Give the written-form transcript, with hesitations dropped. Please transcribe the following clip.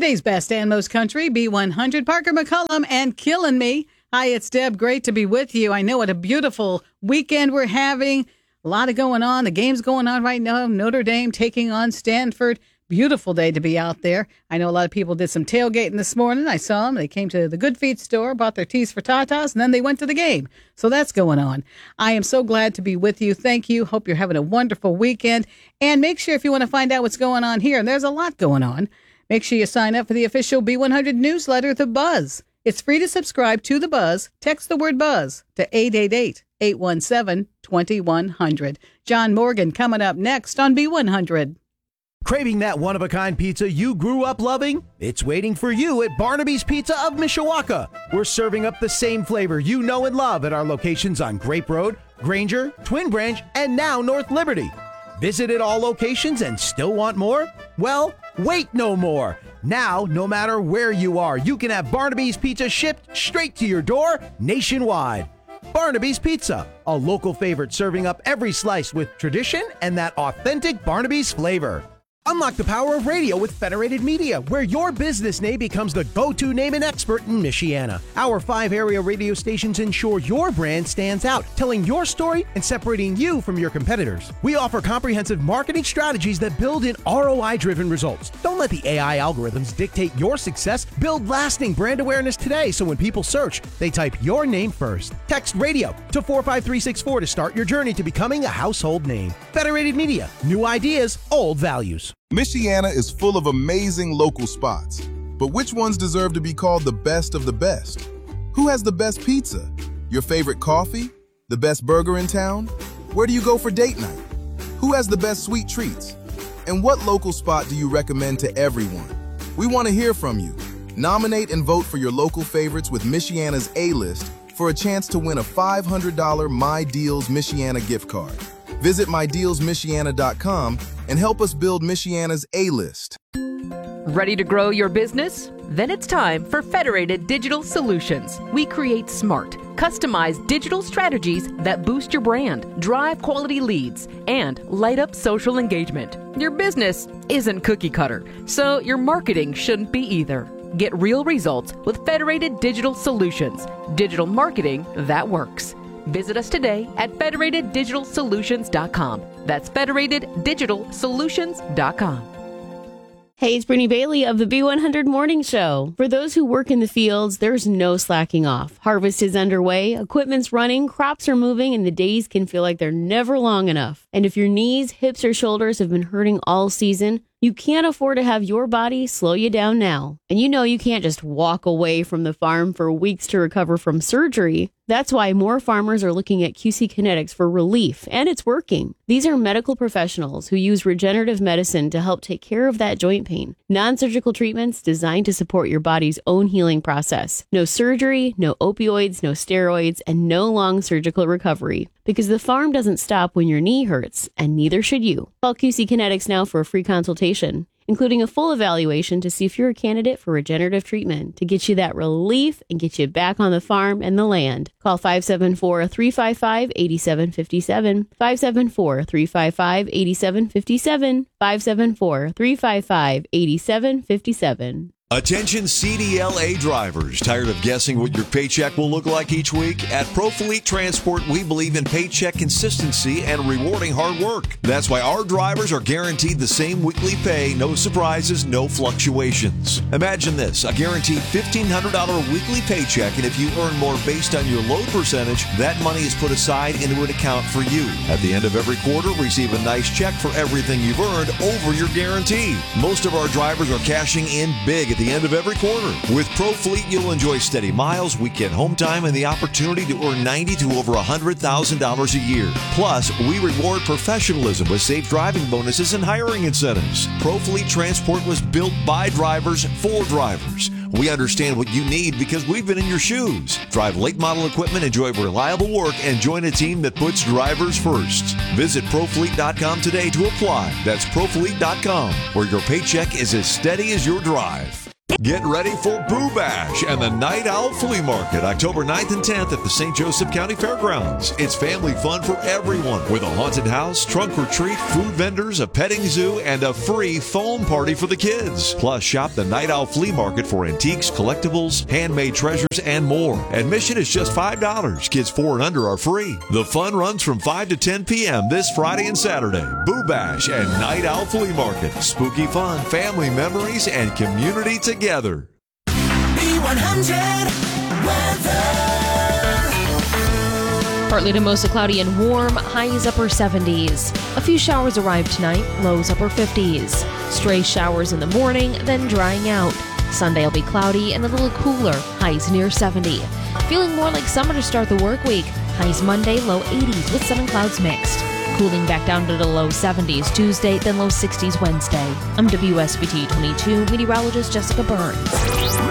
Today's best and most country, B100, Parker McCullum and Killing Me. Hi, it's Deb. Great to be with you. I know what a beautiful weekend we're having. A lot of going on. The game's going on right now. Notre Dame taking on Stanford. Beautiful day to be out there. I know a lot of people did some tailgating this morning. I saw them. They came to the Good Feet store, bought their teas for tatas, and then they went to the game. So that's going on. I am so glad to be with you. Thank you. Hope you're having a wonderful weekend. And make sure if you want to find out what's going on here, and there's a lot going on, make sure you sign up for the official B100 newsletter, The Buzz. It's free to subscribe to The Buzz. Text the word BUZZ to 888-817-2100. John Morgan coming up next on B100. Craving that one-of-a-kind pizza you grew up loving? It's waiting for you at Barnaby's Pizza of Mishawaka. We're serving up the same flavor you know and love at our locations on Grape Road, Granger, Twin Branch, and now North Liberty. Visited all locations and still want more? Well, wait no more. Now, no matter where you are, you can have Barnaby's Pizza shipped straight to your door nationwide. Barnaby's Pizza, a local favorite serving up every slice with tradition and that authentic Barnaby's flavor. Unlock the power of radio with Federated Media, where your business name becomes the go-to name and expert in Michiana. Our 5 area radio stations ensure your brand stands out, telling your story and separating you from your competitors. We offer comprehensive marketing strategies that build in ROI-driven results. Don't let the AI algorithms dictate your success. Build lasting brand awareness today so when people search, they type your name first. Text radio to 45364 to start your journey to becoming a household name. Federated Media, new ideas, old values. Michiana is full of amazing local spots, but which ones deserve to be called the best of the best? Who has the best pizza? Your favorite coffee? The best burger in town? Where do you go for date night? Who has the best sweet treats? And what local spot do you recommend to everyone? We want to hear from you. Nominate and vote for your local favorites with Michiana's A-List for a chance to win a $500 My Deals Michiana gift card. Visit mydealsmichiana.com and help us build Michiana's A-List. Ready to grow your business? Then it's time for Federated Digital Solutions. We create smart, customized digital strategies that boost your brand, drive quality leads, and light up social engagement. Your business isn't cookie cutter, so your marketing shouldn't be either. Get real results with Federated Digital Solutions. Digital marketing that works. Visit us today at federateddigitalsolutions.com. That's federateddigitalsolutions.com. Hey, it's Brittany Bailey of the B100 Morning Show. For those who work in the fields, there's no slacking off. Harvest is underway, equipment's running, crops are moving, and the days can feel like they're never long enough. And if your knees, hips, or shoulders have been hurting all season, you can't afford to have your body slow you down now. And you know you can't just walk away from the farm for weeks to recover from surgery. That's why more farmers are looking at QC Kinetics for relief, and it's working. These are medical professionals who use regenerative medicine to help take care of that joint pain. Non-surgical treatments designed to support your body's own healing process. No surgery, no opioids, no steroids, and no long surgical recovery. Because the farm doesn't stop when your knee hurts, and neither should you. Call QC Kinetics now for a free consultation, including a full evaluation to see if you're a candidate for regenerative treatment to get you that relief and get you back on the farm and the land. Call 574-355-8757, 574-355-8757, 574-355-8757. Attention CDLA drivers, tired of guessing what your paycheck will look like each week? At ProFleet Transport, we believe in paycheck consistency and rewarding hard work. That's why our drivers are guaranteed the same weekly pay, no surprises, no fluctuations. Imagine this, a guaranteed $1,500 weekly paycheck, and if you earn more based on your load percentage, that money is put aside into an account for you. At the end of every quarter, receive a nice check for everything you've earned over your guarantee. Most of our drivers are cashing in big at the end of every quarter. With ProFleet, you'll enjoy steady miles, weekend home time, and the opportunity to earn $90,000 to over $100,000 a year. Plus, we reward professionalism with safe driving bonuses and hiring incentives. ProFleet Transport was built by drivers for drivers. We understand what you need because we've been in your shoes. Drive late model equipment, enjoy reliable work, and join a team that puts drivers first. Visit ProFleet.com today to apply. That's ProFleet.com, where your paycheck is as steady as your drive. Get ready for Boo Bash and the Night Owl Flea Market, October 9th and 10th at the St. Joseph County Fairgrounds. It's family fun for everyone with a haunted house, trunk or treat, food vendors, a petting zoo, and a free foam party for the kids. Plus, shop the Night Owl Flea Market for antiques, collectibles, handmade treasures, and more. Admission is just $5. Kids 4 and under are free. The fun runs from 5 to 10 p.m. this Friday and Saturday. Boo Bash and Night Owl Flea Market. Spooky fun, family memories, and community together. B100 weather. Partly to mostly cloudy and warm, highs upper 70s. A few showers arrive tonight, lows upper 50s. Stray showers in the morning, then drying out. Sunday will be cloudy and a little cooler, highs near 70. Feeling more like summer to start the work week. Highs Monday, low 80s with sun and clouds mixed. Cooling back down to the low 70s Tuesday, then low 60s Wednesday. I'm WSBT 22 meteorologist Jessica Burns.